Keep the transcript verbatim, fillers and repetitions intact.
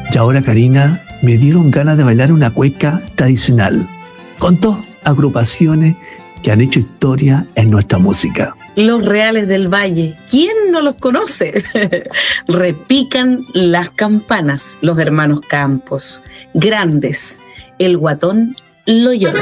Y ahora, Karina, me dieron ganas de bailar una cueca tradicional, con dos agrupaciones que han hecho historia en nuestra música. Los Reales del Valle, ¿quién no los conoce? Repican las campanas, los hermanos Campos, grandes, el Guatón Loyola.